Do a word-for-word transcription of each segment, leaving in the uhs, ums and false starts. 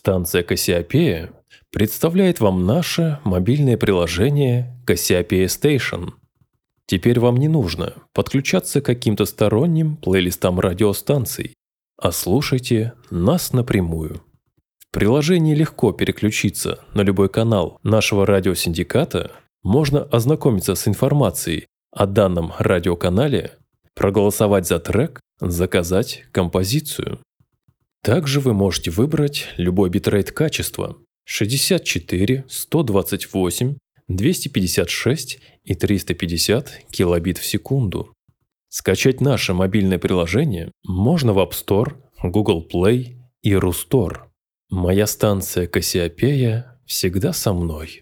Станция Кассиопея представляет вам наше мобильное приложение Кассиопея Station. Теперь вам не нужно подключаться к каким-то сторонним плейлистам радиостанций, а слушайте нас напрямую. В приложении легко переключиться на любой канал нашего радиосиндиката, можно ознакомиться с информацией о данном радиоканале, проголосовать за трек, заказать композицию. Также вы можете выбрать любой битрейт качества шестьдесят четыре, сто двадцать восемь, двести пятьдесят шесть и триста пятьдесят килобит в секунду. Скачать наше мобильное приложение можно в App Store, Google Play и Рустор. Моя станция Кассиопея всегда со мной.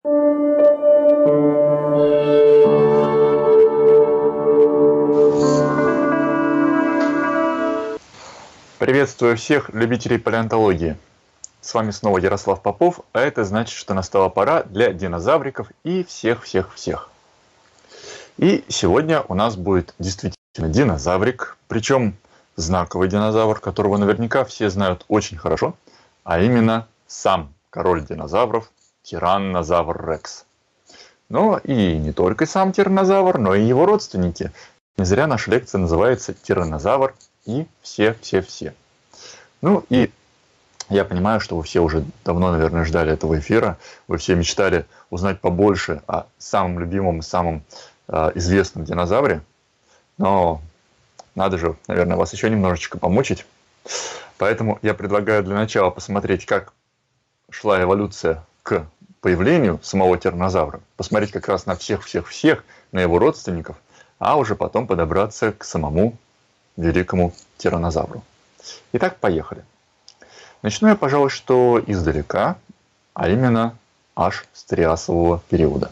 Приветствую всех любителей палеонтологии. С вами снова Ярослав Попов, а это значит, что настала пора для динозавриков и всех-всех-всех. И сегодня у нас будет действительно динозаврик, причем знаковый динозавр, которого наверняка все знают очень хорошо, а именно сам король динозавров Тираннозавр Рекс. Но и не только сам тираннозавр, но и его родственники. Не зря наша лекция называется «Тираннозавр и все-все-все». Ну и я понимаю, что вы все уже давно, наверное, ждали этого эфира. Вы все мечтали узнать побольше о самом любимом и самом э, известном динозавре. Но надо же, наверное, вас еще немножечко помучить. Поэтому я предлагаю для начала посмотреть, как шла эволюция к появлению самого тираннозавра. Посмотреть как раз на всех-всех-всех, на его родственников, а уже потом подобраться к самому великому тираннозавру. Итак, поехали. Начну я, пожалуй, что издалека, а именно аж с триасового периода.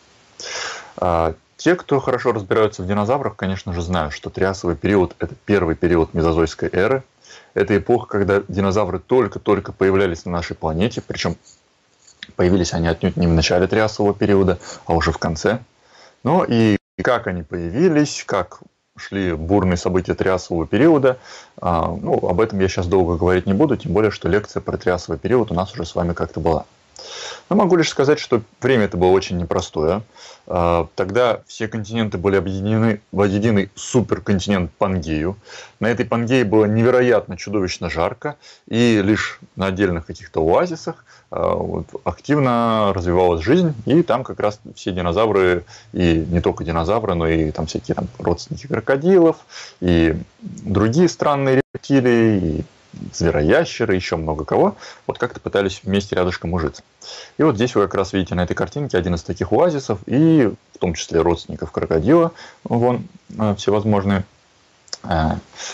Те, кто хорошо разбираются в динозаврах, конечно же, знают, что триасовый период – это первый период мезозойской эры. Это эпоха, когда динозавры только-только появлялись на нашей планете, причем появились они отнюдь не в начале триасового периода, а уже в конце. Но и как они появились, как шли бурные события триасового периода, ну, об этом я сейчас долго говорить не буду, тем более, что лекция про триасовый период у нас уже с вами как-то была. Но могу лишь сказать, что время это было очень непростое. Тогда все континенты были объединены в единый суперконтинент Пангею. На этой Пангее было невероятно чудовищно жарко, и лишь на отдельных каких-то оазисах вот, активно развивалась жизнь, и там как раз все динозавры, и не только динозавры, но и там всякие там родственники крокодилов, и другие странные рептилии, и звероящеры, еще много кого, вот как-то пытались вместе рядышком ужиться. И вот здесь вы как раз видите на этой картинке один из таких оазисов, и в том числе родственников крокодила, вон всевозможные э,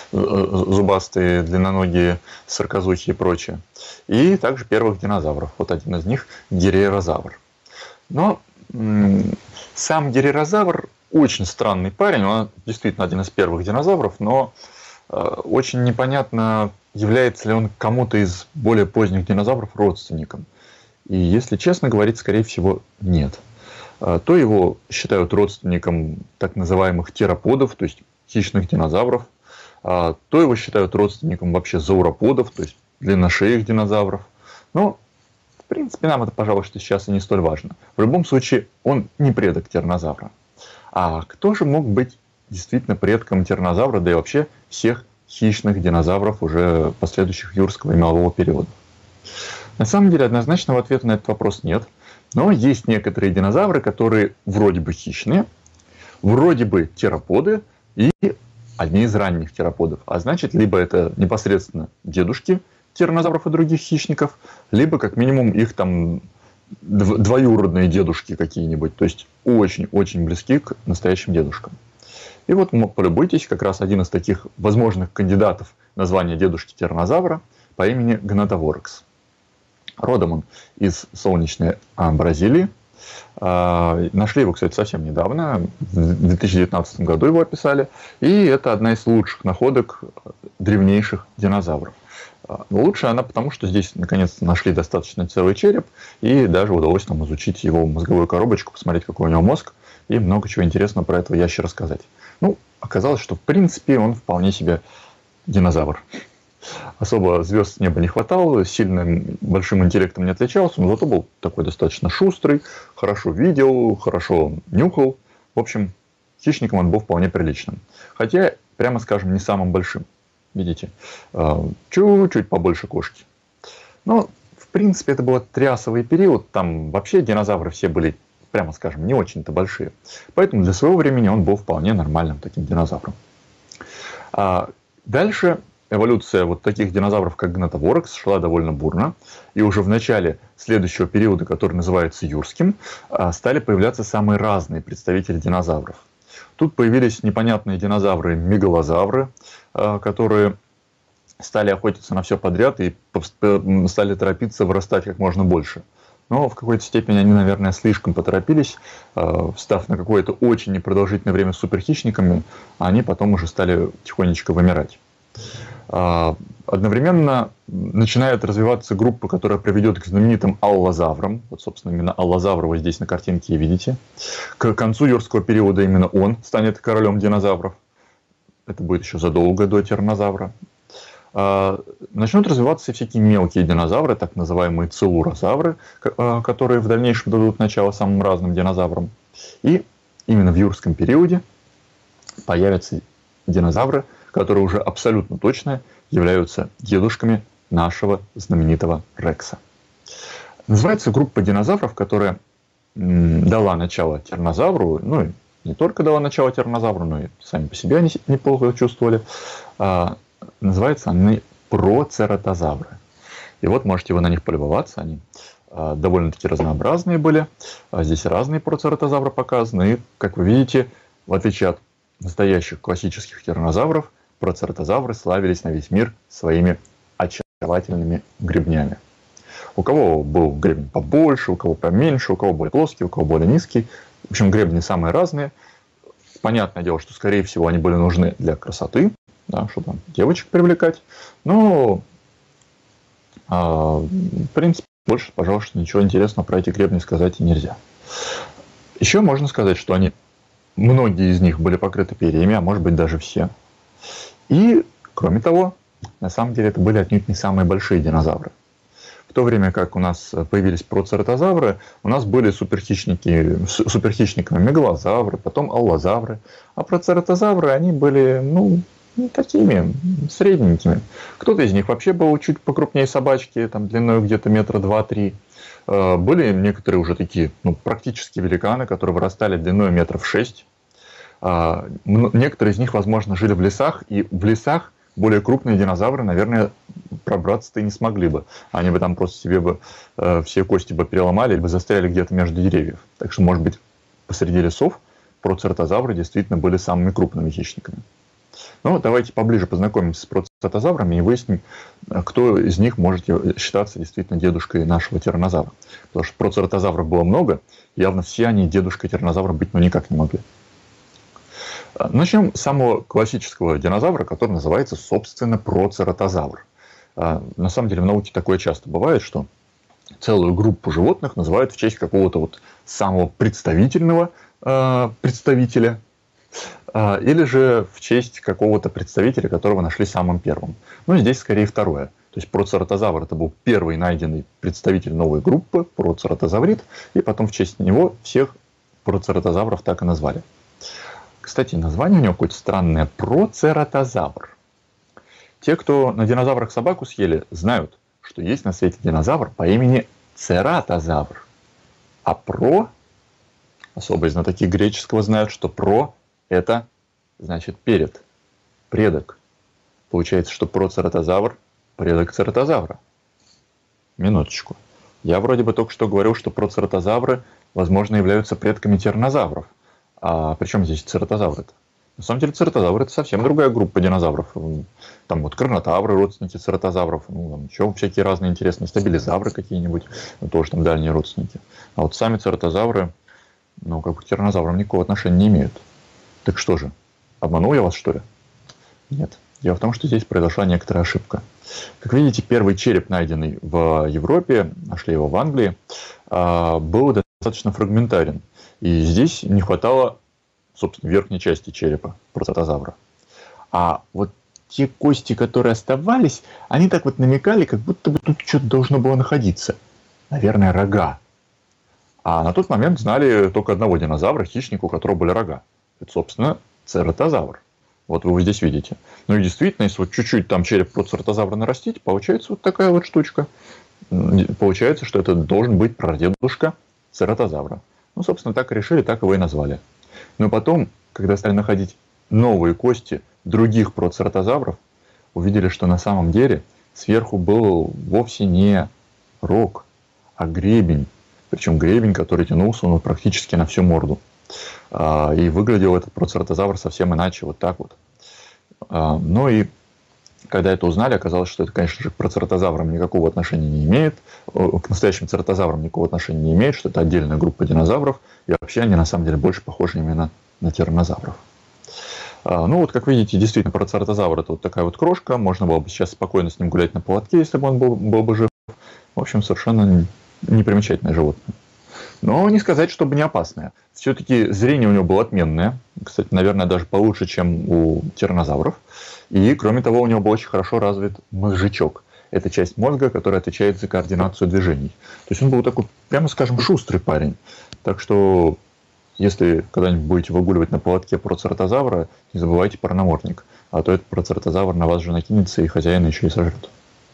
зубастые, длинноногие, саркозухи и прочее. И также первых динозавров. Вот один из них – герерозавр. Но м- сам герерозавр очень странный парень, он действительно один из первых динозавров, но э, очень непонятно, является ли он кому-то из более поздних динозавров родственником. И если честно говорить, скорее всего, нет. То его считают родственником так называемых тероподов, то есть хищных динозавров, то его считают родственником вообще зауроподов, то есть длинношеих динозавров. Но, в принципе, нам это, пожалуй, что сейчас и не столь важно. В любом случае, он не предок тираннозавра. А кто же мог быть действительно предком тираннозавра, да и вообще всех хищных динозавров уже последующих юрского и мелового периода? На самом деле однозначного ответа на этот вопрос нет, но есть некоторые динозавры, которые вроде бы хищные, вроде бы тероподы и одни из ранних тероподов. А значит, либо это непосредственно дедушки тираннозавров и других хищников, либо как минимум их там двоюродные дедушки какие-нибудь, то есть очень-очень близки к настоящим дедушкам. И вот полюбуйтесь, как раз один из таких возможных кандидатов на звание дедушки тираннозавра по имени Гнатоворекс. Родом он из солнечной Бразилии. Нашли его, кстати, совсем недавно, в две тысячи девятнадцатом году его описали. И это одна из лучших находок древнейших динозавров. Но лучше она потому, что здесь наконец-то нашли достаточно целый череп, и даже удалось нам изучить его мозговую коробочку, посмотреть, какой у него мозг, и много чего интересного про этого ящера рассказать. Ну, оказалось, что в принципе он вполне себе динозавр. Особо звезд с неба не хватало, сильным большим интеллектом не отличался, но зато был такой достаточно шустрый, хорошо видел, хорошо нюхал. В общем, хищником он был вполне приличным. Хотя, прямо скажем, не самым большим. Видите, чуть-чуть побольше кошки. Но, в принципе, это был триасовый период. Там вообще динозавры все были, прямо скажем, не очень-то большие. Поэтому для своего времени он был вполне нормальным таким динозавром. А дальше эволюция вот таких динозавров, как Гнатоворекс, шла довольно бурно. И уже в начале следующего периода, который называется юрским, стали появляться самые разные представители динозавров. Тут появились непонятные динозавры-мегалозавры, которые стали охотиться на все подряд и стали торопиться вырастать как можно больше. Но в какой-то степени они, наверное, слишком поторопились, став на какое-то очень непродолжительное время суперхищниками, а они потом уже стали тихонечко вымирать. Одновременно начинает развиваться группа, которая приведет к знаменитым аллозаврам. Вот, собственно, именно аллозавра вы здесь на картинке и видите. К концу юрского периода именно он станет королем динозавров. Это будет еще задолго до тираннозавра. Начнут развиваться всякие мелкие динозавры, так называемые целурозавры, которые в дальнейшем дадут начало самым разным динозаврам. И именно в юрском периоде появятся динозавры, которые уже абсолютно точно являются дедушками нашего знаменитого Рекса. Называется группа динозавров, которая дала начало тираннозавру, ну и не только дала начало тираннозавру, но и сами по себе они неплохо чувствовали. Называются они процератозавры. И вот можете вы на них полюбоваться, они довольно-таки разнообразные были. Здесь разные процератозавры показаны, и, как вы видите, в отличие от настоящих классических тираннозавров, процератозавры славились на весь мир своими очаровательными гребнями. У кого был гребень побольше, у кого поменьше, у кого более плоский, у кого более низкий. В общем, гребни самые разные. Понятное дело, что, скорее всего, они были нужны для красоты, да, чтобы девочек привлекать. Но, э, в принципе, больше, пожалуйста, ничего интересного про эти гребни сказать и нельзя. Еще можно сказать, что они, многие из них были покрыты перьями, а может быть даже все. И, кроме того, на самом деле это были отнюдь не самые большие динозавры. В то время как у нас появились процератозавры, у нас были суперхищники, суперхищниками мегалозавры, потом аллозавры. А процератозавры, они были, ну, такими средненькими. Кто-то из них вообще был чуть покрупнее собачки, там длиной где-то метра два-три. Были некоторые уже такие, ну, практически великаны, которые вырастали длиной метров шесть. Некоторые из них, возможно, жили в лесах, и в лесах более крупные динозавры, наверное, пробраться-то и не смогли бы. Они бы там просто себе бы э, все кости бы переломали или бы застряли где-то между деревьев. Так что, может быть, посреди лесов процератозавры действительно были самыми крупными хищниками. Ну, давайте поближе познакомимся с процератозаврами и выясним, кто из них может считаться действительно дедушкой нашего тираннозавра. Потому что процератозавров было много, явно все они дедушкой тираннозавра быть ну никак не могли. Начнем с самого классического динозавра, который называется, собственно, процератозавр. На самом деле в науке такое часто бывает, что целую группу животных называют в честь какого-то вот самого представительного э, представителя, э, или же в честь какого-то представителя, которого нашли самым первым. Ну, здесь скорее второе. То есть процератозавр — это был первый найденный представитель новой группы, процератозаврид, и потом в честь него всех процератозавров так и назвали. Кстати, название у него какое-то странное — процератозавр. Те, кто на динозаврах собаку съели, знают, что есть на свете динозавр по имени цератозавр. А про, особые знатоки греческого знают, что про — это значит перед, предок. Получается, что процератозавр — предок цератозавра. Минуточку. Я вроде бы только что говорил, что процератозавры, возможно, являются предками тираннозавров. А при чем здесь цератозавры-то? На самом деле цератозавры — это совсем другая группа динозавров. Там вот карнотавры, родственники цератозавров, ну, там еще всякие разные интересные стабилизавры какие-нибудь, ну, тоже там дальние родственники. А вот сами цератозавры, ну, как бы к тираннозаврам никакого отношения не имеют. Так что же, обманул я вас, что ли? Нет. Дело в том, что здесь произошла некоторая ошибка. Как видите, первый череп, найденный в Европе, нашли его в Англии, был достаточно фрагментарен. И здесь не хватало, собственно, верхней части черепа процератозавра. А вот те кости, которые оставались, они так вот намекали, как будто бы тут что-то должно было находиться. Наверное, рога. А на тот момент знали только одного динозавра, хищника, у которого были рога. Это, собственно, цератозавр. Вот вы его здесь видите. Ну и действительно, если вот чуть-чуть там череп процератозавра нарастить, получается вот такая вот штучка. Получается, что это должен быть прадедушка цератозавра. Ну, собственно, так и решили, так его и назвали. Но потом, когда стали находить новые кости других процератозавров, увидели, что на самом деле сверху был вовсе не рог, а гребень. Причем гребень, который тянулся ну, практически на всю морду. И выглядел этот процератозавр совсем иначе, вот так вот. Ну и когда это узнали, оказалось, что это, конечно же, к процератозаврам никакого отношения не имеет, к настоящим цератозаврам никакого отношения не имеет, что это отдельная группа динозавров, и вообще они на самом деле больше похожи именно на тираннозавров. Ну вот, как видите, действительно, процератозавр — это вот такая вот крошка, можно было бы сейчас спокойно с ним гулять на поводке, если бы он был, был бы жив. В общем, совершенно непримечательное животное. Но не сказать, чтобы не опасное. Все-таки зрение у него было отменное. Кстати, наверное, даже получше, чем у тираннозавров. И, кроме того, у него был очень хорошо развит мозжечок. Это часть мозга, которая отвечает за координацию движений. То есть он был такой, прямо скажем, шустрый парень. Так что, если когда-нибудь будете выгуливать на поводке процератозавра, не забывайте про намордник. А то этот процератозавр на вас же накинется и хозяина еще и сожрет.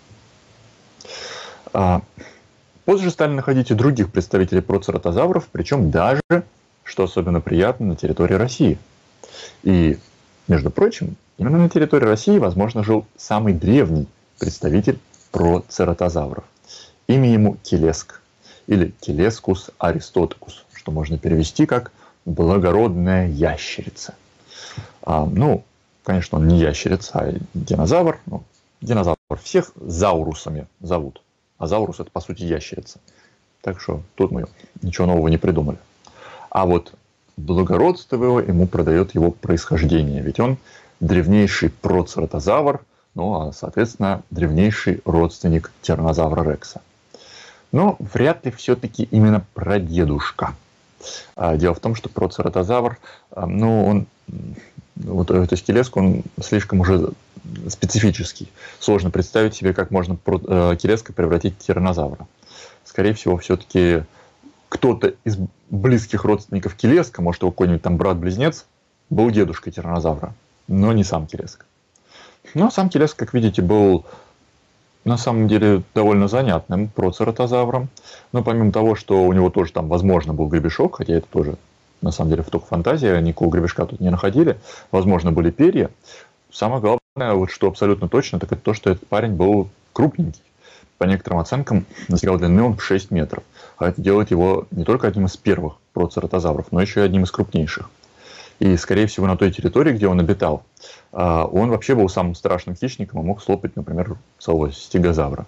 Позже стали находить и других представителей процератозавров, причем даже, что особенно приятно, на территории России. И, между прочим, именно на территории России, возможно, жил самый древний представитель процератозавров. Имя ему Келеск, или Келескус аристотекус, что можно перевести как «благородная ящерица». А, ну, конечно, он не ящерица, а динозавр. Ну, динозавр всех заурусами зовут. А заурус — это, по сути, ящерица. Так что тут мы ничего нового не придумали. А вот благородство его ему продает его происхождение. Ведь он древнейший процератозавр, ну, а, соответственно, древнейший родственник тираннозавра рекса. Но вряд ли все-таки именно прадедушка. Дело в том, что процератозавр, ну, он, вот этот Келеск, он слишком уже специфический. Сложно представить себе, как можно Келеска превратить в тираннозавра. Скорее всего, все-таки кто-то из близких родственников Келеска, может, его какой-нибудь там брат-близнец, был дедушкой тираннозавра, но не сам Келеск. Но сам Келеск, как видите, был на самом деле довольно занятным процератозавром. Но помимо того, что у него тоже там, возможно, был гребешок, хотя это тоже, на самом деле, только фантазия, никакого гребешка тут не находили, возможно, были перья. Самое главное, вот что абсолютно точно, так это то, что этот парень был крупненький. По некоторым оценкам, достигал длины он в шесть метров. А это делает его не только одним из первых процератозавров, но еще и одним из крупнейших. И, скорее всего, на той территории, где он обитал, он вообще был самым страшным хищником и мог слопать, например, целого стегозавра.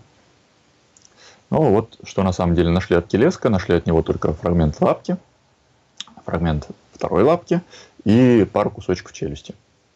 Ну вот, что на самом деле нашли от Келеска. Нашли от него только фрагмент лапки, фрагмент второй лапки и пару кусочков челюсти.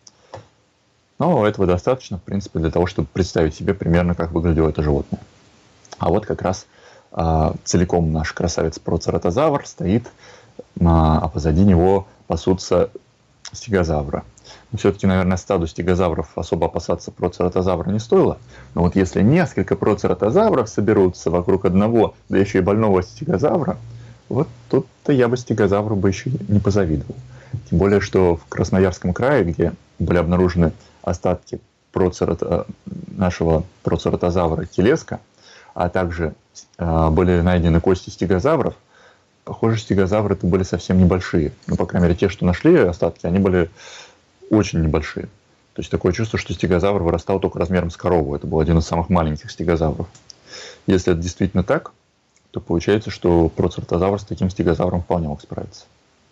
Но этого достаточно, в принципе, для того, чтобы представить себе примерно, как выглядело это животное. А вот как раз а, целиком наш красавец-процератозавр стоит, а, а позади него пасутся стегозавра. Но все-таки, наверное, стаду стегозавров особо опасаться процератозавра не стоило. Но вот если несколько процератозавров соберутся вокруг одного, да еще и больного стегозавра, вот тут-то я бы стегозавру бы еще не позавидовал. Тем более, что в Красноярском крае, где были обнаружены остатки процерата, нашего процератозавра Келеска, а также э, были найдены кости стегозавров, похоже, стегозавры это были совсем небольшие. Ну, по крайней мере, те, что нашли остатки, они были очень небольшие. То есть такое чувство, что стегозавр вырастал только размером с корову. Это был один из самых маленьких стегозавров. Если это действительно так, то получается, что процератозавр с таким стегозавром вполне мог справиться.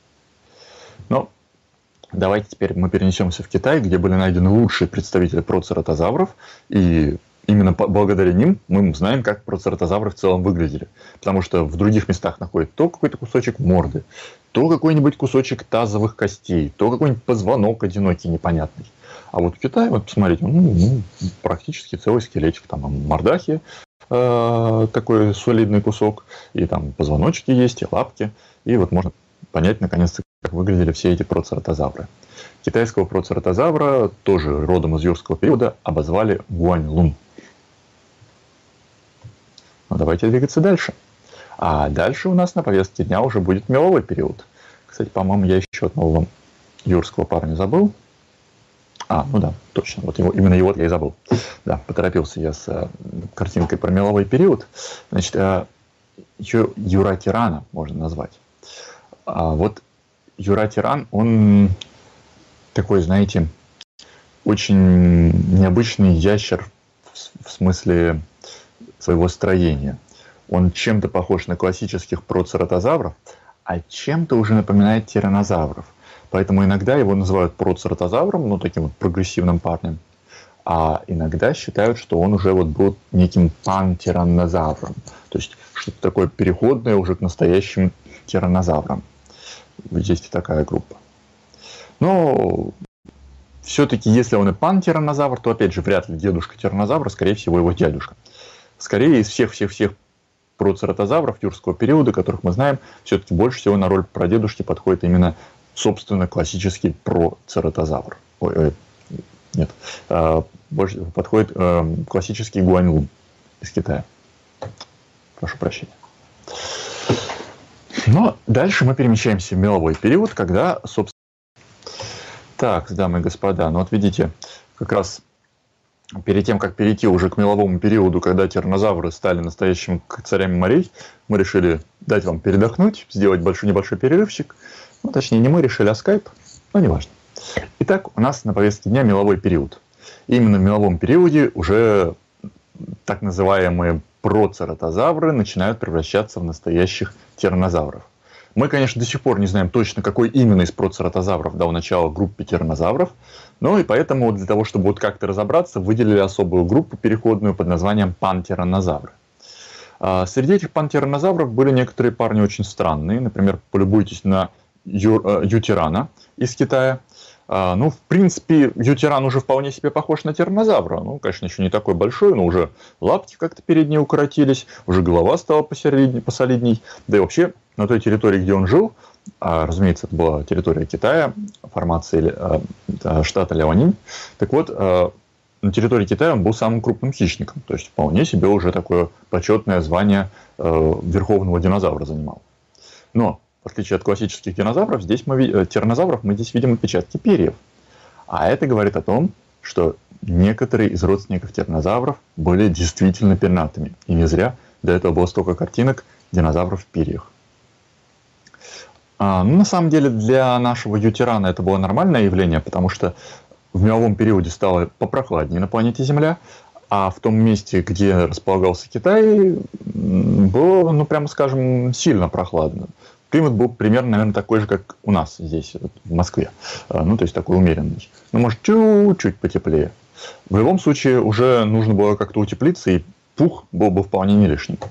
Но давайте теперь мы перенесемся в Китай, где были найдены лучшие представители процератозавров, и именно благодаря ним мы знаем, как процератозавры в целом выглядели. Потому что в других местах находят то какой-то кусочек морды, то какой-нибудь кусочек тазовых костей, то какой-нибудь позвонок одинокий, непонятный. А вот в Китае, вот посмотрите, ну, ну, практически целый скелетик, там мордахи, э, такой солидный кусок, и там позвоночки есть, и лапки, и вот можно понять, наконец-то, как выглядели все эти процератозавры. китайского процератозавра, тоже родом из юрского периода, обозвали Гуаньлун. Ну, давайте двигаться дальше. А дальше у нас на повестке дня уже будет меловой период. Кстати, по-моему, я еще одного юрского парня забыл. А, ну да, точно, вот его, именно его я и забыл. Да, поторопился я с э, картинкой про меловой период. Значит, э, еще Юра-тирана можно назвать. А вот Юра-тиран, он такой, знаете, очень необычный ящер в, в смысле своего строения. Он чем-то похож на классических процератозавров, а чем-то уже напоминает тираннозавров. Поэтому иногда его называют процератозавром, ну, таким вот прогрессивным парнем, а иногда считают, что он уже вот был неким пантираннозавром. То есть что-то такое переходное уже к настоящим тираннозаврам. Есть и такая группа. Но все-таки, если он и пантираннозавр, то, опять же, вряд ли дедушка тираннозавра, скорее всего, его дядюшка. Скорее, из всех-всех-всех процератозавров юрского периода, которых мы знаем, все-таки больше всего на роль прадедушки подходит именно, собственно, классический процератозавр. Ой, ой, нет. А, больше подходит а, классический Гуаньлун из Китая. Прошу прощения. Но дальше мы перемещаемся в меловой период, когда, собственно... Так, дамы и господа, ну вот видите, как раз перед тем, как перейти уже к меловому периоду, когда тираннозавры стали настоящими царями морей, мы решили дать вам передохнуть, сделать большой небольшой перерывчик. Ну, точнее, не мы решили, а скайп, но неважно. Итак, у нас на повестке дня меловой период. И именно в меловом периоде уже так называемые процератозавры начинают превращаться в настоящих тираннозавров. Мы, конечно, до сих пор не знаем точно, какой именно из процератозавров дал начало группе тираннозавров, но и поэтому для того, чтобы вот как-то разобраться, выделили особую группу переходную под названием пантираннозавры. Среди этих пантираннозавров были некоторые парни очень странные. Например, полюбуйтесь на ю, ютирана из Китая. Ну, в принципе, ютиран уже вполне себе похож на тираннозавра. Ну, конечно, еще не такой большой, но уже лапки как-то передние укоротились, уже голова стала посолидней. Да и вообще, на той территории, где он жил, а, разумеется, это была территория Китая, формации а, штата Лиаонинь. Так вот, а, на территории Китая он был самым крупным хищником. То есть, вполне себе уже такое почетное звание а, верховного динозавра занимал. Но в отличие от классических динозавров, здесь мы, тираннозавров, мы здесь видим отпечатки перьев. А это говорит о том, что некоторые из родственников тираннозавров были действительно пернатыми. И не зря до этого было столько картинок динозавров в перьях. А, ну, на самом деле, для нашего ютирана это было нормальное явление, потому что в меловом периоде стало попрохладнее на планете Земля, а в том месте, где располагался Китай, было, ну, прямо скажем, сильно прохладно. Климат был примерно, наверное, такой же, как у нас здесь, в Москве. Ну, то есть такой умеренный. Ну, может, чуть-чуть потеплее. В любом случае, уже нужно было как-то утеплиться, и пух был бы вполне не лишним.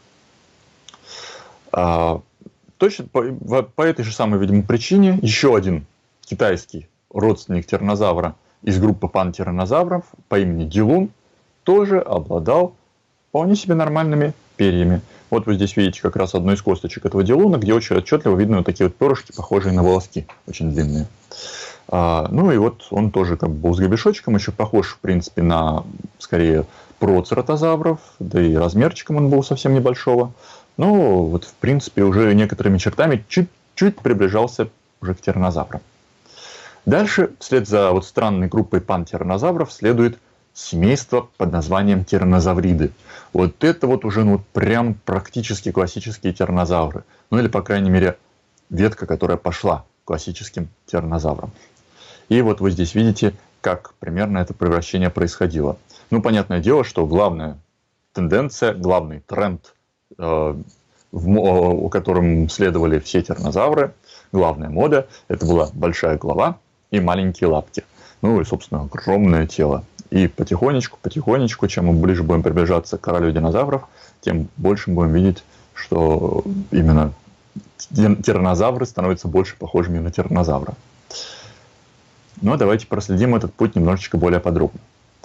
А, точно по, по этой же самой, видимо, причине еще один китайский родственник тираннозавра из группы пантираннозавров по имени Дилун тоже обладал вполне себе нормальными перьями. Вот вы здесь видите как раз одну из косточек этого дилуна, где очень отчетливо видны вот такие вот перышки, похожие на волоски, очень длинные. А, ну и вот он тоже как бы был с гребешочком, еще похож, в принципе, на, скорее, процератозавров, да и размерчиком он был совсем небольшого. Но вот, в принципе, уже некоторыми чертами чуть-чуть приближался уже к тираннозаврам. Дальше, вслед за вот странной группой пантираннозавров, следует семейство под названием тираннозавриды. Вот это вот уже ну, прям практически классические тираннозавры. Ну или, по крайней мере, ветка, которая пошла классическим тираннозаврам. И вот вы здесь видите, как примерно это превращение происходило. Ну, понятное дело, что главная тенденция, главный тренд, э, в, которым следовали все тираннозавры, главная мода, это была большая голова и маленькие лапки. Ну и, собственно, огромное тело. И потихонечку, потихонечку, чем мы ближе будем приближаться к королю динозавров, тем больше мы будем видеть, что именно тираннозавры становятся больше похожими на тираннозавра. Но давайте проследим этот путь немножечко более подробно.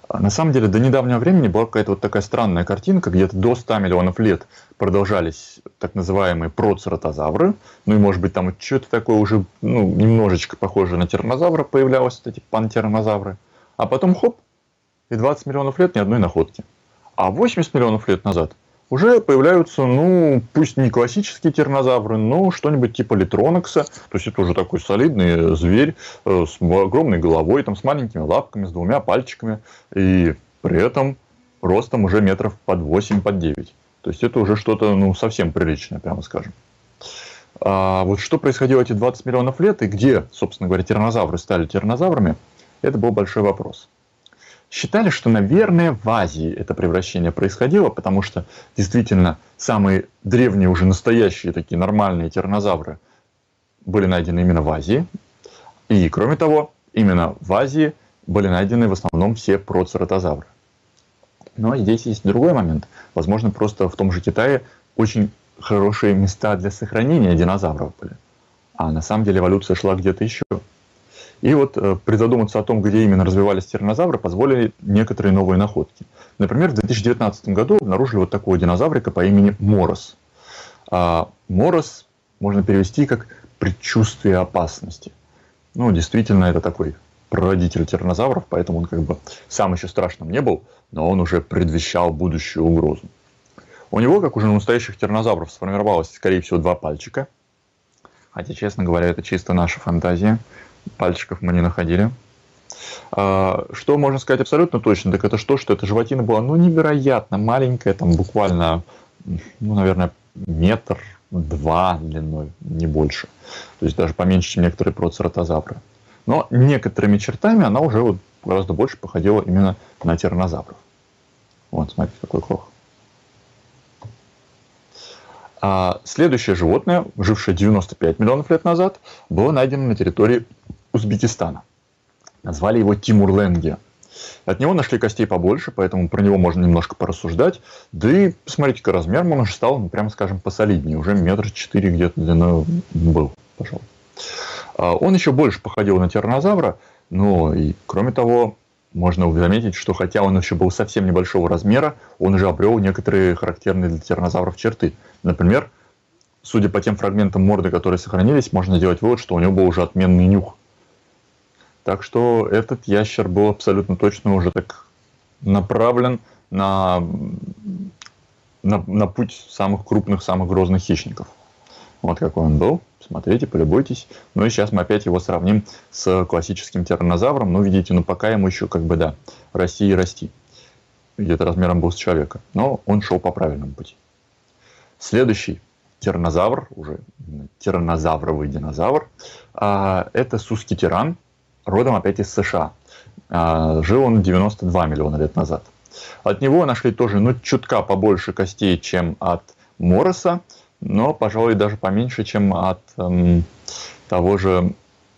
На самом деле, до недавнего времени была какая-то вот такая странная картинка, где-то до ста миллионов лет продолжались так называемые процератозавры, ну и может быть там что-то такое уже ну, немножечко похожее на тираннозавра появлялось, эти пантиранозавры, а потом хоп, и двадцать миллионов лет ни одной находки. А восемьдесят миллионов лет назад уже появляются, ну, пусть не классические тираннозавры, но что-нибудь типа литронекса. То есть это уже такой солидный зверь с огромной головой, там, с маленькими лапками, с двумя пальчиками. И при этом ростом уже метров под восемь, под девять. То есть это уже что-то, ну, совсем приличное, прямо скажем. А вот что происходило эти двадцать миллионов лет и где, собственно говоря, тираннозавры стали тираннозаврами, это был большой вопрос. Считали, что, наверное, в Азии это превращение происходило, потому что действительно самые древние, уже настоящие такие нормальные тираннозавры были найдены именно в Азии. И, кроме того, именно в Азии были найдены в основном все процератозавры. Но здесь есть другой момент. Возможно, просто в том же Китае очень хорошие места для сохранения динозавров были. А на самом деле эволюция шла где-то еще. И вот э, призадуматься о том, где именно развивались тираннозавры, позволили некоторые новые находки. Например, в две тысячи девятнадцатом году обнаружили вот такого динозаврика по имени Морос. А Морос можно перевести как «предчувствие опасности». Ну, действительно, это такой прародитель тираннозавров, поэтому он как бы сам еще страшным не был, но он уже предвещал будущую угрозу. У него, как уже у настоящих тираннозавров, сформировалось, скорее всего, два пальчика. Хотя, честно говоря, это чисто наша фантазия. Пальчиков мы не находили. Что можно сказать абсолютно точно, так это что, что эта животина была ну, невероятно маленькая, там буквально, ну, наверное, метр, два длиной, не больше. То есть даже поменьше, чем некоторые процератозавры. Но некоторыми чертами она уже вот гораздо больше походила именно на тираннозавров. Вот, смотрите, какой крох. А следующее животное, жившее девяносто пять миллионов лет назад, было найдено на территории Узбекистана. Назвали его Тимур-Ленге. От него нашли костей побольше, поэтому про него можно немножко порассуждать. Да и посмотрите-ка, размером он уже стал, ну, прямо скажем, посолиднее. Уже метр четыре где-то длиной был, пожалуй. Он еще больше походил на тираннозавра, но и кроме того, можно заметить, что хотя он еще был совсем небольшого размера, он уже обрел некоторые характерные для тираннозавров черты. Например, судя по тем фрагментам морды, которые сохранились, можно сделать вывод, что у него был уже отменный нюх. Так что этот ящер был абсолютно точно уже так направлен на, на, на путь самых крупных, самых грозных хищников. Вот какой он был. Смотрите, полюбуйтесь. Ну и сейчас мы опять его сравним с классическим тираннозавром. Ну, видите, ну пока ему еще как бы, да, расти и расти. Где-то размером был с человека. Но он шел по правильному пути. Следующий тираннозавр, уже тираннозавровый динозавр, это сускитиран, родом опять из США. Жил он девяносто два миллиона лет назад. От него нашли тоже, ну, чутка побольше костей, чем от Мороса, но, пожалуй, даже поменьше, чем от эм, того же,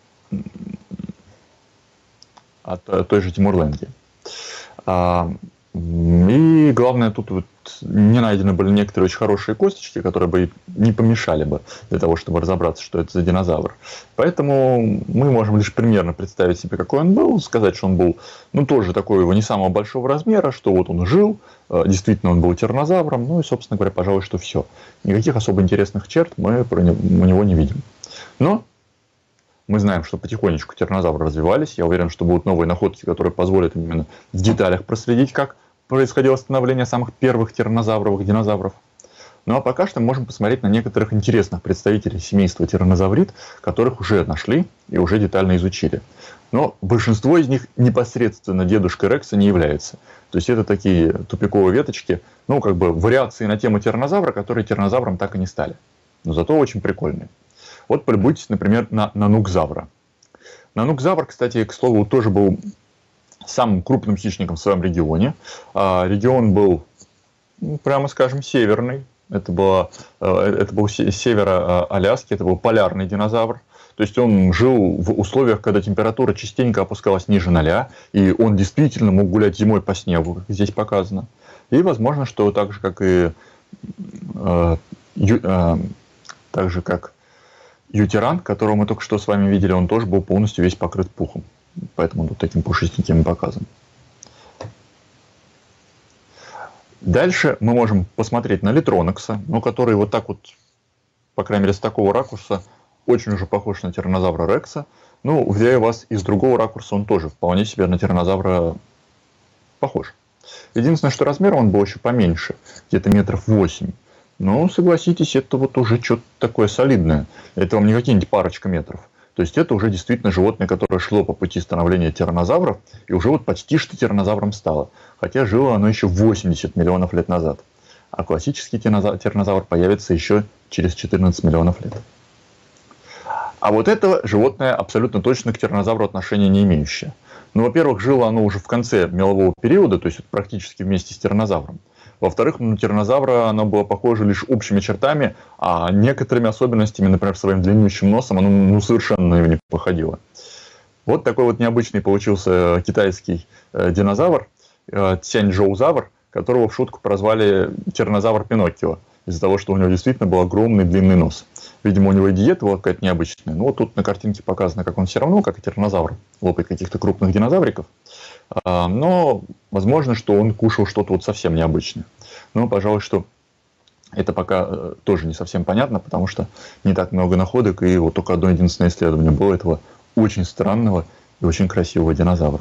от той же Тимур-Ленге. А, и главное, тут вот не найдены были некоторые очень хорошие косточки, которые бы не помешали бы для того, чтобы разобраться, что это за динозавр. Поэтому мы можем лишь примерно представить себе, какой он был, сказать, что он был, ну, тоже такой его не самого большого размера, что вот он жил, действительно он был тираннозавром, ну и, собственно говоря, пожалуй, что все. Никаких особо интересных черт мы про него, у него не видим. Но мы знаем, что потихонечку тираннозавры развивались. Я уверен, что будут новые находки, которые позволят именно в деталях проследить, как происходило становление самых первых тираннозавровых динозавров. Ну а пока что мы можем посмотреть на некоторых интересных представителей семейства тираннозаврид, которых уже нашли и уже детально изучили. Но большинство из них непосредственно дедушкой Рекса не является. То есть это такие тупиковые веточки, ну как бы вариации на тему тираннозавра, которые тираннозавром так и не стали. Но зато очень прикольные. Вот полюбуйтесь, например, на нанукзавра. Нанукзавр, кстати, к слову, тоже был самым крупным хищником в своем регионе. Регион был, прямо скажем, северный. Это, было, это был с севера Аляски, это был полярный динозавр. То есть он жил в условиях, когда температура частенько опускалась ниже ноля, и он действительно мог гулять зимой по снегу, как здесь показано. И возможно, что так же, как и э, ю, э, так же, как ютиран, которого мы только что с вами видели, он тоже был полностью весь покрыт пухом. Поэтому он тут таким пушистеньким показан. Дальше мы можем посмотреть на Литронекса, ну, который вот так вот, по крайней мере, с такого ракурса, очень уже похож на тираннозавра Рекса. Ну, уверяю вас, из другого ракурса он тоже вполне себе на тираннозавра похож. Единственное, что размер он был еще поменьше, где-то метров восемь. Но, согласитесь, это вот уже что-то такое солидное. Это вам не какие-нибудь парочка метров. То есть это уже действительно животное, которое шло по пути становления тираннозавров, и уже вот почти что тираннозавром стало. Хотя жило оно еще восемьдесят миллионов лет назад. А классический тираннозавр появится еще через четырнадцать миллионов лет. А вот это животное абсолютно точно к тираннозавру отношения не имеющее. Ну, во-первых, жило оно уже в конце мелового периода, то есть практически вместе с тираннозавром. Во-вторых, на тираннозавра оно было похоже лишь общими чертами, а некоторыми особенностями, например, своим длиннющим носом, оно ну, совершенно на него не походило. Вот такой вот необычный получился китайский э, динозавр, э, тяньчжоузавр, которого в шутку прозвали тираннозавр Пиноккио, из-за того, что у него действительно был огромный длинный нос. Видимо, у него и диета была какая-то необычная. Но вот тут на картинке показано, как он все равно, как и тираннозавр, лопает каких-то крупных динозавриков. Но возможно, что он кушал что-то вот совсем необычное. Но, пожалуй, что это пока тоже не совсем понятно, потому что не так много находок, и вот только одно единственное исследование было этого очень странного и очень красивого динозавра.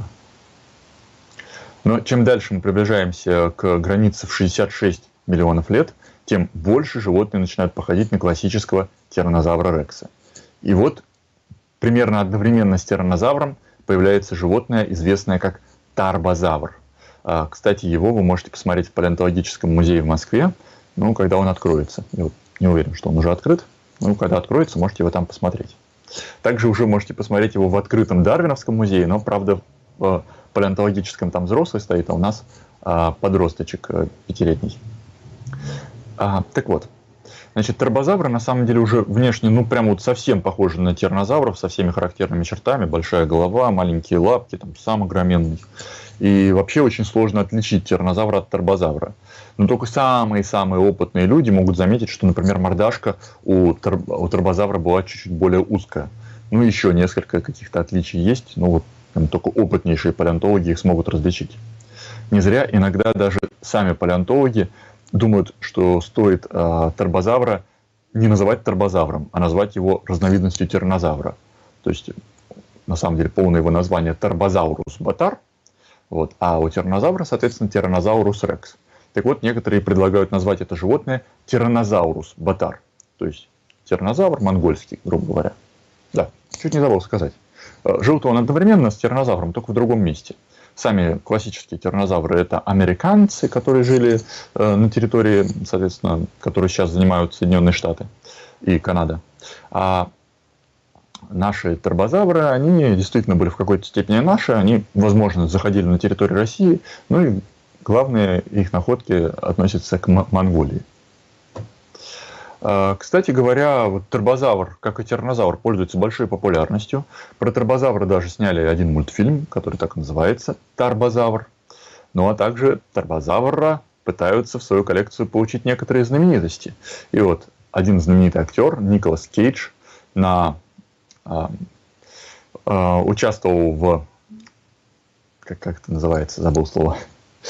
Но чем дальше мы приближаемся к границе в шестьдесят шесть миллионов лет, тем больше животные начинают походить на классического тираннозавра Рекса. И вот примерно одновременно с тираннозавром появляется животное, известное как тарбозавр. Кстати, его вы можете посмотреть в палеонтологическом музее в Москве, ну, когда он откроется. Я вот не уверен, что он уже открыт, но когда откроется, можете его там посмотреть. Также уже можете посмотреть его в открытом Дарвиновском музее, но, правда, в палеонтологическом там взрослый стоит, а у нас подросточек пятилетний. А, так вот, значит, тарбозавры на самом деле уже внешне, ну, прям вот совсем похожи на тираннозавров, со всеми характерными чертами. Большая голова, маленькие лапки, там, сам огроменный. И вообще очень сложно отличить тираннозавра от тарбозавра. Но только самые-самые опытные люди могут заметить, что, например, мордашка у, тар... у тарбозавра была чуть-чуть более узкая. Ну, еще несколько каких-то отличий есть, но вот там, только опытнейшие палеонтологи их смогут различить. Не зря иногда даже сами палеонтологи думают, что стоит э, тарбозавра не называть тарбозавром, а назвать его разновидностью тираннозавра. То есть, на самом деле, полное его название Тарбозаурус батар, вот, а у тираннозавра, соответственно, Тираннозаурус рекс. Так вот, некоторые предлагают назвать это животное Тираннозаурус батар, то есть тираннозавр монгольский, грубо говоря. Да, чуть не забыл сказать. Жил-то он одновременно с тираннозавром, только в другом месте. Сами классические тираннозавры – это американцы, которые жили э, на территории, соответственно, которые сейчас занимают Соединенные Штаты и Канада. А наши тарбозавры, они действительно были в какой-то степени наши, они, возможно, заходили на территорию России, ну и главные их находки относятся к Монголии. Кстати говоря, вот тарбозавр, как и тираннозавр, пользуется большой популярностью. Про тарбозавра даже сняли один мультфильм, который так и называется «Тарбозавр». Ну а также тарбозавра пытаются в свою коллекцию получить некоторые знаменитости. И вот один знаменитый актер, Николас Кейдж, на, а, а, участвовал в... Как, как это называется? Забыл слово.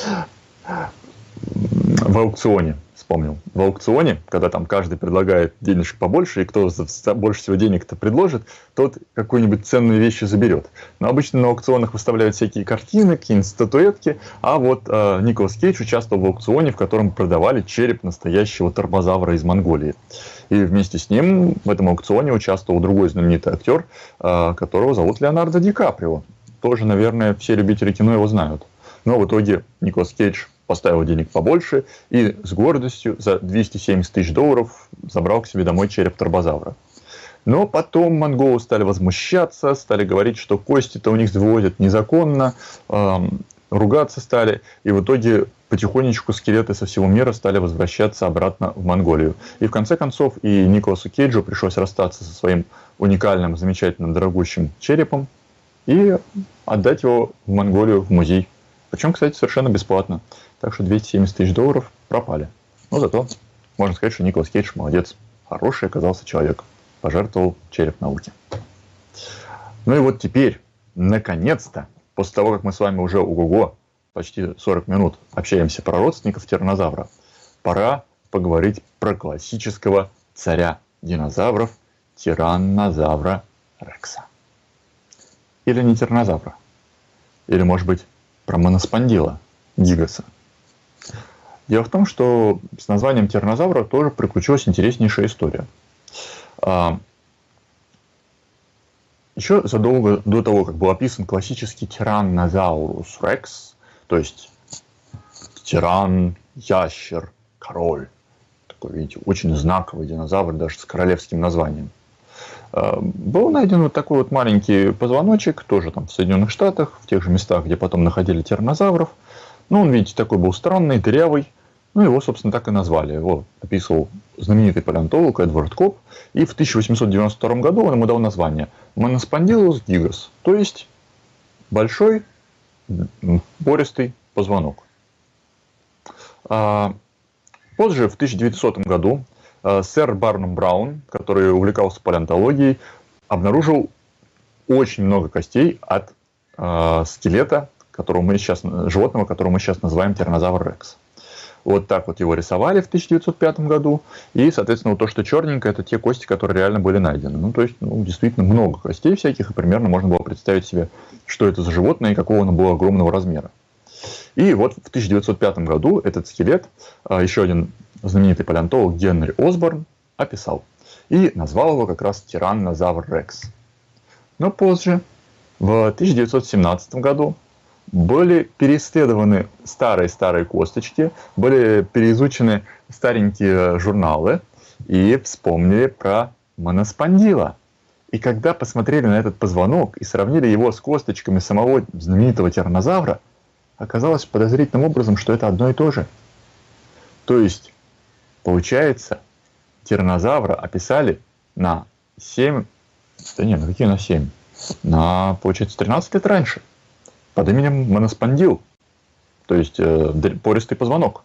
В аукционе. Вспомнил. В аукционе, когда там каждый предлагает денежек побольше, и кто больше всего денег-то предложит, тот какую-нибудь ценную вещь заберет. Но обычно на аукционах выставляют всякие картины, какие-нибудь статуэтки, а вот э, Николас Кейдж участвовал в аукционе, в котором продавали череп настоящего тарбозавра из Монголии. И вместе с ним в этом аукционе участвовал другой знаменитый актер, э, которого зовут Леонардо Ди Каприо. Тоже, наверное, все любители кино его знают. Но в итоге Николас Кейдж поставил денег побольше и с гордостью за двести семьдесят тысяч долларов забрал к себе домой череп тарбозавра. Но потом монголы стали возмущаться, стали говорить, что кости-то у них вывозят незаконно, эм, ругаться стали. И в итоге потихонечку скелеты со всего мира стали возвращаться обратно в Монголию. И в конце концов и Николасу Кейджу пришлось расстаться со своим уникальным, замечательным, дорогущим черепом и отдать его в Монголию, в музей. Причем, кстати, совершенно бесплатно. Так что двести семьдесят тысяч долларов пропали. Но зато можно сказать, что Николас Кейдж молодец. Хороший оказался человек. Пожертвовал череп науке. Ну и вот теперь, наконец-то, после того, как мы с вами уже ого-го почти сорок минут общаемся про родственников тираннозавра. Пора поговорить про классического царя динозавров тираннозавра Рекса. Или не тираннозавра. Или, может быть, про моноспондила Гигаса. Дело в том, что с названием тираннозавра тоже приключилась интереснейшая история. Еще задолго до того, как был описан классический тираннозаурус Рекс, то есть тиран, ящер, король, такой, видите, очень знаковый динозавр, даже с королевским названием, был найден вот такой вот маленький позвоночек, тоже там в Соединенных Штатах, в тех же местах, где потом находили тираннозавров. Ну, он, видите, такой был странный, дырявый. Ну, его, собственно, так и назвали. Его описывал знаменитый палеонтолог Эдвард Копп. И в тысяча восемьсот девяносто втором году он ему дал название Моноспондилус гигас, то есть большой пористый позвонок. Позже, в тысяча девятисотом году, сэр Барнум Браун, который увлекался палеонтологией, обнаружил очень много костей от скелета, которого мы сейчас, животного, которого мы сейчас называем тираннозавр Рекс. Вот так вот его рисовали в тысяча девятьсот пятом году. И, соответственно, вот то, что черненькое, это те кости, которые реально были найдены. Ну, то есть, ну, действительно много костей всяких, и примерно можно было представить себе, что это за животное и какого оно было огромного размера. И вот в тысяча девятьсот пятом году этот скелет еще один знаменитый палеонтолог Генри Осборн описал. И назвал его как раз тираннозавр Рекс. Но позже, в тысяча девятьсот семнадцатом году, были переисследованы старые-старые косточки, были переизучены старенькие журналы и вспомнили про моноспондила. И когда посмотрели на этот позвонок и сравнили его с косточками самого знаменитого тираннозавра, оказалось подозрительным образом, что это одно и то же. То есть, получается, тираннозавра описали на семь, да не, на какие на семь? На, получается, тринадцать лет раньше. Под именем моноспондил, то есть э, пористый позвонок.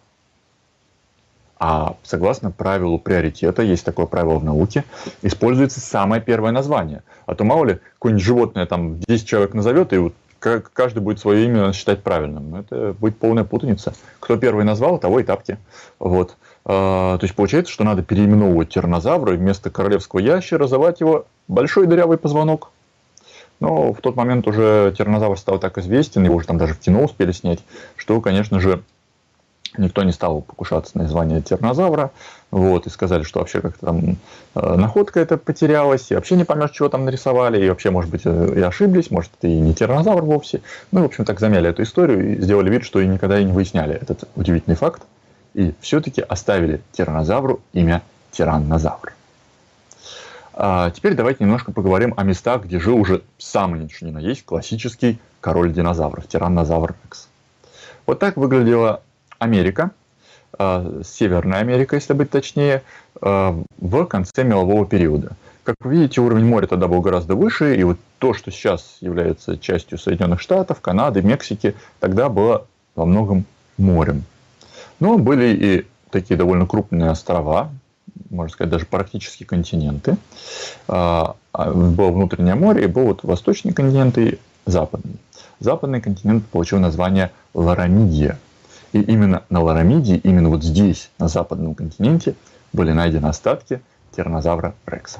А согласно правилу приоритета, есть такое правило в науке, используется самое первое название. А то мало ли, какое-нибудь животное там десять человек назовет, и вот каждый будет свое имя считать правильным. Это будет полная путаница. Кто первый назвал, того и тапки. Вот. А, то есть получается, что надо переименовывать тираннозавра и вместо королевского ящера называть его большой дырявый позвонок. Но в тот момент уже тираннозавр стал так известен, его уже там даже в кино успели снять, что, конечно же, никто не стал покушаться на название тираннозавра. Вот, и сказали, что вообще как-то там э, находка эта потерялась, и вообще не поймешь, чего там нарисовали, и вообще, может быть, и ошиблись, может, это и не тираннозавр вовсе. Ну, в общем, так замяли эту историю и сделали вид, что и никогда и не выясняли этот удивительный факт. И все-таки оставили тираннозавру имя тираннозавр. А теперь давайте немножко поговорим о местах, где жил уже самый что ни на есть классический король динозавров, тираннозавр Рекс. Вот так выглядела Америка, Северная Америка, если быть точнее, в конце мелового периода. Как вы видите, уровень моря тогда был гораздо выше, и вот то, что сейчас является частью Соединенных Штатов, Канады, Мексики, тогда было во многом морем. Но были и такие довольно крупные острова, можно сказать, даже практически континенты. Было внутреннее море, и был вот восточный континент и западный. Западный континент получил название Ларамидия. И именно на Ларамидии, именно вот здесь, на западном континенте, были найдены остатки тираннозавра Рекса.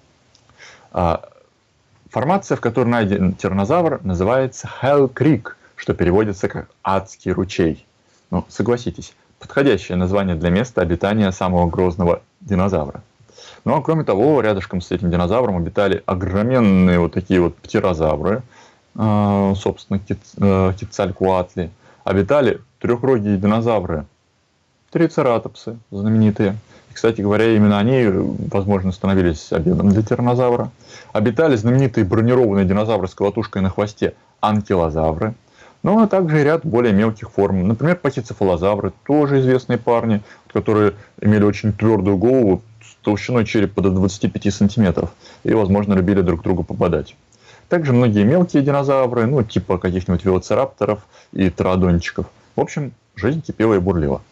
Формация, в которой найден тираннозавр, называется Hell Creek, что переводится как «адский ручей». Ну, согласитесь, подходящее название для места обитания самого грозного динозавра. Ну, а кроме того, рядышком с этим динозавром обитали огроменные вот такие вот птерозавры, э, собственно, Кецалькоатли. Обитали трехрогие динозавры, трицератопсы знаменитые. И, кстати говоря, именно они, возможно, становились обедом для тираннозавра. Обитали знаменитые бронированные динозавры с колотушкой на хвосте, анкилозавры. Ну, а также и ряд более мелких форм. Например, пахицефалозавры, тоже известные парни, которые имели очень твердую голову с толщиной черепа до двадцати пяти сантиметров. И, возможно, любили друг другу попадать. Также многие мелкие динозавры, ну, типа каких-нибудь велоцирапторов и тороодонтиков. В общем, жизнь кипела и бурлила.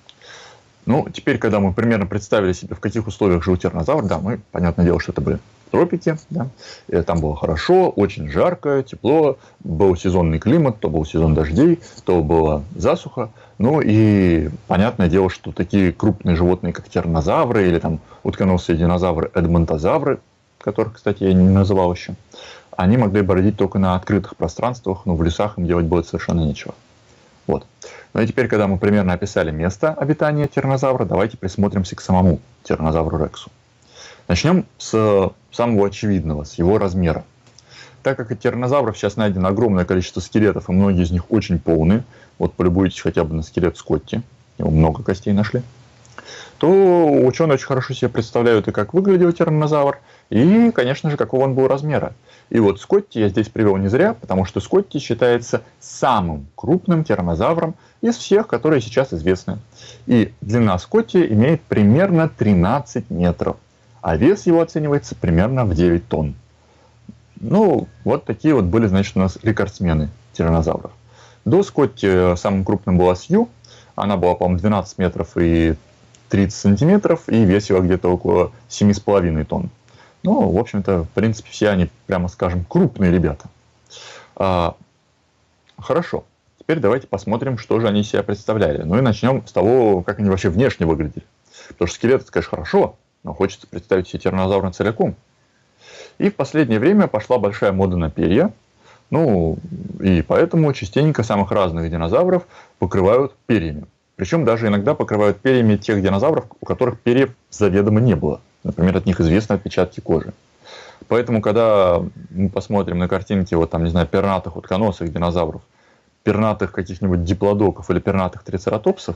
Ну, теперь, когда мы примерно представили себе, в каких условиях жил тираннозавр, да, мы, понятное дело, что это были тропики, да, и там было хорошо, очень жарко, тепло, был сезонный климат, то был сезон дождей, то была засуха. Ну и понятное дело, что такие крупные животные, как тираннозавры или там утконосые динозавры, эдмонтозавры, которых, кстати, я не называл еще, они могли бродить только на открытых пространствах, но в лесах им делать было совершенно нечего. Вот. Ну и теперь, когда мы примерно описали место обитания тираннозавра, давайте присмотримся к самому тираннозавру Рексу. Начнем с самого очевидного, с его размера. Так как от тираннозавров сейчас найдено огромное количество скелетов, и многие из них очень полные, вот полюбуйтесь хотя бы на скелет Скотти, его много костей нашли, то ученые очень хорошо себе представляют и как выглядел тираннозавр, и, конечно же, какого он был размера. И вот Скотти я здесь привел не зря, потому что Скотти считается самым крупным тираннозавром из всех, которые сейчас известны. И длина Скотти имеет примерно тринадцать метров, а вес его оценивается примерно в девять тонн. Ну, вот такие вот были, значит, у нас рекордсмены тираннозавров. До Скотти самым крупным была Сью. Она была, по-моему, двенадцать метров и тридцать сантиметров, и весила где-то около семь с половиной тонн. Ну, в общем-то, в принципе, все они, прямо скажем, крупные ребята. А, хорошо. Теперь давайте посмотрим, что же они из себя представляли. Ну и начнем с того, как они вообще внешне выглядели. Потому что скелет, это, конечно, хорошо, но хочется представить себе тираннозавра целиком. И в последнее время пошла большая мода на перья. Ну, и поэтому частенько самых разных динозавров покрывают перьями. Причем даже иногда покрывают перьями тех динозавров, у которых перьев заведомо не было. Например, от них известны отпечатки кожи. Поэтому, когда мы посмотрим на картинки, вот там, не знаю, пернатых утконосых динозавров, пернатых каких-нибудь диплодоков или пернатых трицератопсов,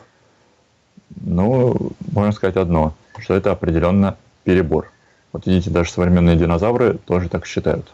ну, можно сказать одно, что это определенно перебор. Вот видите, даже современные динозавры тоже так считают.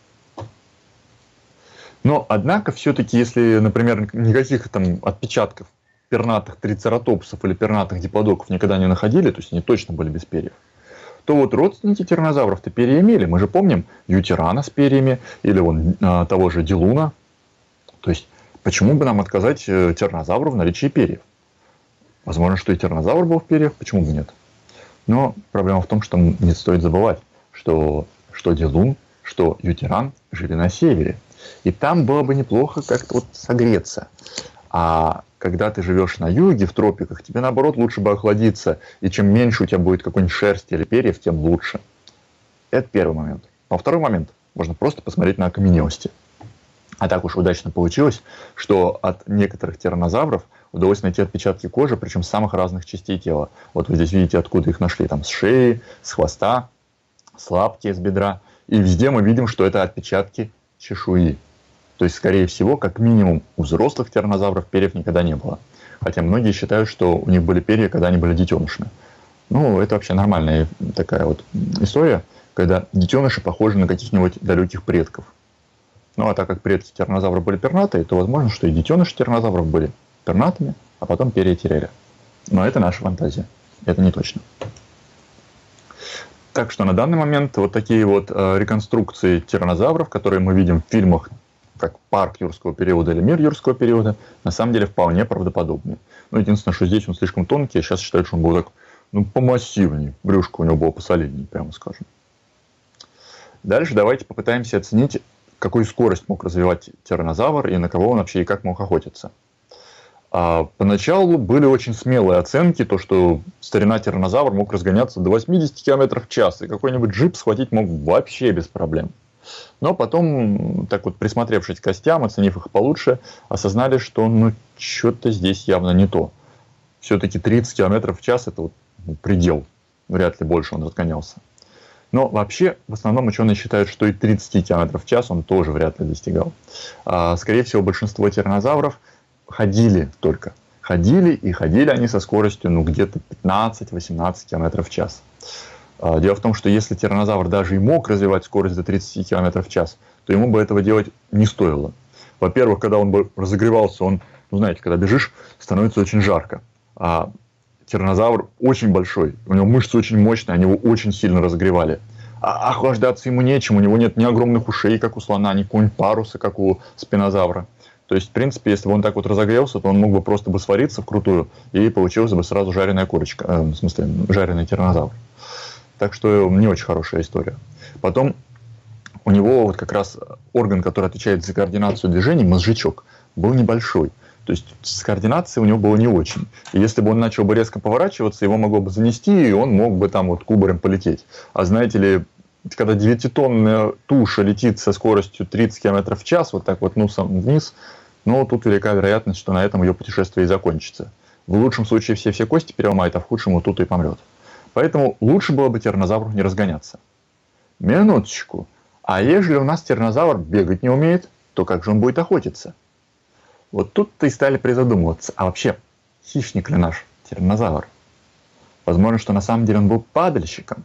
Но, однако, все-таки, если, например, никаких там отпечатков пернатых трицератопсов или пернатых диплодоков никогда не находили, то есть они точно были без перьев, то вот родственники тираннозавров-то перья имели. Мы же помним Ютирана с перьями, или вон а, того же Дилуна. То есть, почему бы нам отказать тираннозавру в наличии перьев? Возможно, что и тираннозавр был в перьях, почему бы нет? Но проблема в том, что не стоит забывать, что, что Дилун, что Ютиран жили на севере. И там было бы неплохо как-то вот согреться. А когда ты живешь на юге, в тропиках, тебе наоборот лучше бы охладиться. И чем меньше у тебя будет какой-нибудь шерсти или перьев, тем лучше. Это первый момент. А второй момент. Можно просто посмотреть на окаменелости. А так уж удачно получилось, что от некоторых тираннозавров удалось найти отпечатки кожи, причем с самых разных частей тела. Вот вы здесь видите, откуда их нашли. Там с шеи, с хвоста, с лапки, с бедра. И везде мы видим, что это отпечатки чешуи. То есть, скорее всего, как минимум у взрослых тираннозавров перьев никогда не было. Хотя многие считают, что у них были перья, когда они были детенышами. Ну, это вообще нормальная такая вот история, когда детеныши похожи на каких-нибудь далеких предков. Ну, а так как предки тираннозавра были пернатые, то возможно, что и детеныши тираннозавров были пернатыми, а потом перья теряли. Но это наша фантазия. Это не точно. Так что на данный момент вот такие вот э, реконструкции тираннозавров, которые мы видим в фильмах, как «Парк юрского периода» или «Мир юрского периода», на самом деле вполне правдоподобны. Ну, единственное, что здесь он слишком тонкий, а сейчас считают, что он был так, ну, помассивнее. Брюшко у него было посолиднее, прямо скажем. Дальше давайте попытаемся оценить, какую скорость мог развивать тираннозавр и на кого он вообще и как мог охотиться. А поначалу были очень смелые оценки, то, что старина тираннозавр мог разгоняться до восьмидесяти километров в час, и какой-нибудь джип схватить мог вообще без проблем. Но потом, так вот, присмотревшись к костям, оценив их получше, осознали, что ну что-то здесь явно не то. Все-таки тридцать километров в час – это вот предел. Вряд ли больше он разгонялся. Но вообще, в основном ученые считают, что и тридцать километров в час он тоже вряд ли достигал. А, скорее всего, большинство тираннозавров ходили только. Ходили, и ходили они со скоростью ну, где-то пятнадцать-восемнадцать километров в час. Дело в том, что если тираннозавр даже и мог развивать скорость до тридцати километров в час, то ему бы этого делать не стоило. Во-первых, когда он бы разогревался, он, ну знаете, когда бежишь, становится очень жарко. А тираннозавр очень большой, у него мышцы очень мощные, они его очень сильно разогревали. А охлаждаться ему нечем, у него нет ни огромных ушей, как у слона, ни какого-нибудь паруса, как у спинозавра. То есть, в принципе, если бы он так вот разогрелся, то он мог бы просто бы свариться вкрутую, и получилась бы сразу жареная курочка, э, в смысле, жареный тираннозавр. Так что не очень хорошая история. Потом у него вот как раз орган, который отвечает за координацию движений, мозжечок, был небольшой. То есть с координацией у него было не очень. И если бы он начал бы резко поворачиваться, его могло бы занести, и он мог бы там вот кубарем полететь. А знаете ли, когда девятитонная туша летит со скоростью тридцать километров в час, вот так вот носом вниз, ну, тут велика вероятность, что на этом ее путешествие и закончится. В лучшем случае все-все кости переломает, а в худшем вот тут и помрет. Поэтому лучше было бы тираннозавру не разгоняться. Минуточку. А ежели у нас тираннозавр бегать не умеет, то как же он будет охотиться? Вот тут-то и стали призадумываться. А вообще, хищник ли наш тираннозавр? Возможно, что на самом деле он был падальщиком.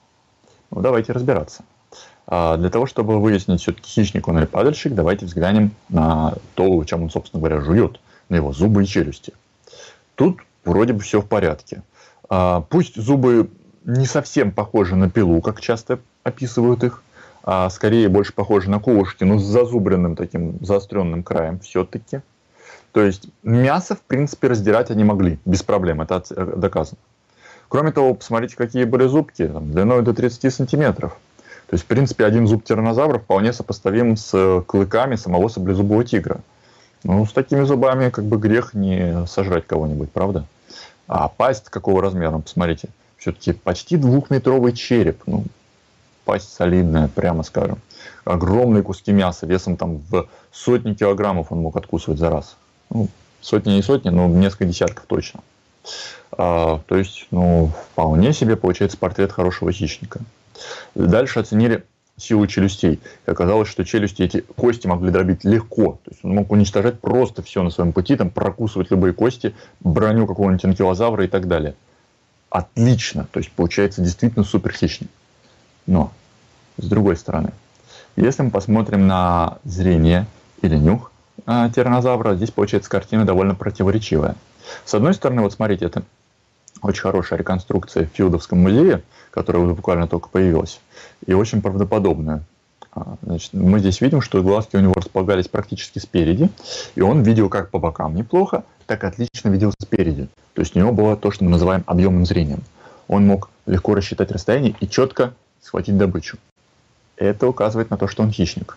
Ну, давайте разбираться. А для того, чтобы выяснить, все-таки хищник он или падальщик, давайте взглянем на то, чем он, собственно говоря, жует, на его зубы и челюсти. Тут вроде бы все в порядке. А, пусть зубы не совсем похожи на пилу, как часто описывают их, а скорее больше похожи на ковушки, но с зазубренным таким заостренным краем все-таки. То есть мясо, в принципе, раздирать они могли без проблем, это доказано. Кроме того, посмотрите, какие были зубки, там, длиной до тридцати сантиметров. То есть, в принципе, один зуб тираннозавра вполне сопоставим с клыками самого саблезубого тигра. Ну, с такими зубами как бы грех не сожрать кого-нибудь, правда? А пасть какого размера, посмотрите. Все-таки почти двухметровый череп. Ну, пасть солидная, прямо скажем. Огромные куски мяса весом там в сотни килограммов он мог откусывать за раз. Ну, сотни не сотни, но несколько десятков точно. А, то есть, ну, вполне себе получается портрет хорошего хищника. Дальше оценили силу челюстей. И оказалось, что челюсти эти кости могли дробить легко. То есть он мог уничтожать просто все на своем пути, там, прокусывать любые кости, броню какого-нибудь анкилозавра и так далее. Отлично. То есть получается действительно суперхищник. Но, с другой стороны, если мы посмотрим на зрение или нюх э, тираннозавра, здесь получается картина довольно противоречивая. С одной стороны, вот смотрите, это очень хорошая реконструкция в Филдовском музее, которая буквально только появилась, и очень правдоподобная. Значит, мы здесь видим, что глазки у него располагались практически спереди, и он видел как по бокам неплохо, так отлично видел спереди. То есть у него было то, что мы называем объемным зрением. Он мог легко рассчитать расстояние и четко схватить добычу. Это указывает на то, что он хищник.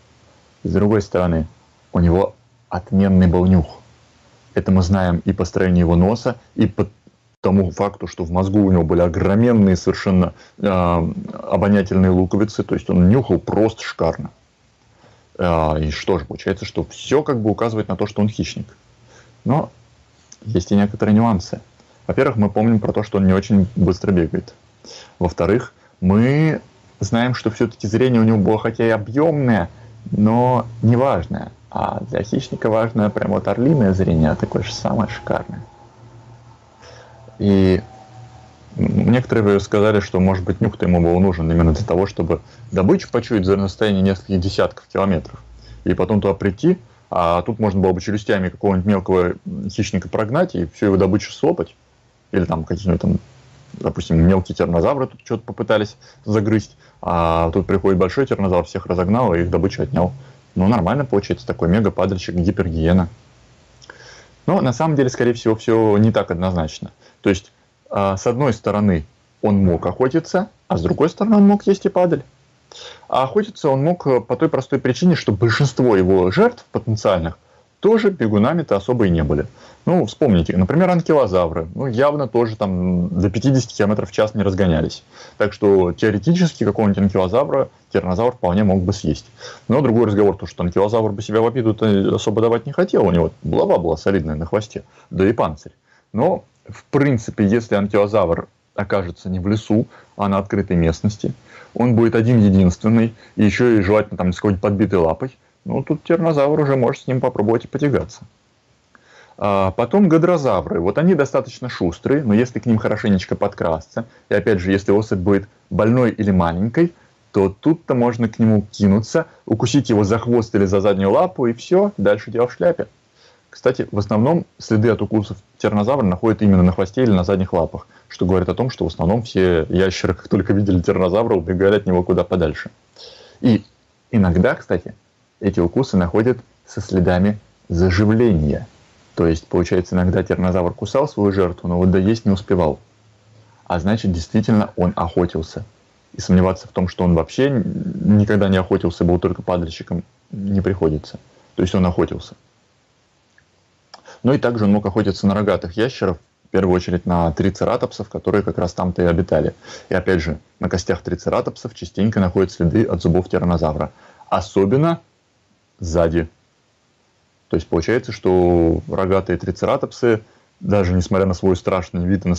С другой стороны, у него отменный был нюх. Это мы знаем и по строению его носа, и по тому факту, что в мозгу у него были огроменные совершенно э, обонятельные луковицы, то есть он нюхал просто шикарно. Э, и что же, получается, что все как бы указывает на то, что он хищник. Но есть и некоторые нюансы. Во-первых, мы помним про то, что он не очень быстро бегает. Во-вторых, мы знаем, что все-таки зрение у него было хотя и объемное, но неважное. А для хищника важно прям вот орлиное зрение, а такое же самое шикарное. И некоторые сказали, что, может быть, нюх-то ему был нужен именно для того, чтобы добычу почуять за расстояние нескольких десятков километров. И потом туда прийти, а тут можно было бы челюстями какого-нибудь мелкого хищника прогнать и всю его добычу слопать. Или там какие-нибудь там, допустим, мелкие тираннозавры тут что-то попытались загрызть, а тут приходит большой тираннозавр, всех разогнал и их добычу отнял. Ну, нормально получается, такой мега-падальщик, гипергиена. Но на самом деле, скорее всего, все не так однозначно. То есть, э, с одной стороны, он мог охотиться, а с другой стороны, он мог есть и падаль. А охотиться он мог по той простой причине, что большинство его жертв потенциальных тоже бегунами-то особо и не были. Ну, вспомните, например, анкилозавры. Ну, явно тоже там до пятидесяти километров в час не разгонялись. Так что теоретически какого-нибудь анкилозавра тираннозавр вполне мог бы съесть. Но другой разговор, то, что анкилозавр бы себя в обиду особо давать не хотел. У него голова была солидная на хвосте, да и панцирь. Но, в принципе, если анкилозавр окажется не в лесу, а на открытой местности, он будет один-единственный, и еще и желательно там с какой-нибудь подбитой лапой, ну, тут тираннозавр уже может с ним попробовать и потягаться. А потом гадрозавры. Вот они достаточно шустрые, но если к ним хорошенечко подкрасться, и опять же, если особь будет больной или маленькой, то тут-то можно к нему кинуться, укусить его за хвост или за заднюю лапу, и все, дальше дело в шляпе. Кстати, в основном следы от укусов тираннозавра находят именно на хвосте или на задних лапах, что говорит о том, что в основном все ящеры, как только видели тираннозавра, убегали от него куда подальше. И иногда, кстати, эти укусы находят со следами заживления. То есть, получается, иногда тираннозавр кусал свою жертву, но вот доесть не успевал. а значит, действительно он охотился. И сомневаться в том, что он вообще никогда не охотился, был только падальщиком, не приходится. То есть он охотился. Ну и также он мог охотиться на рогатых ящеров, в первую очередь на трицератопсов, которые как раз там-то и обитали. И опять же, на костях трицератопсов частенько находят следы от зубов тираннозавра. Особенно сзади. То есть получается, что рогатые трицератопсы, даже несмотря на свой страшный вид и на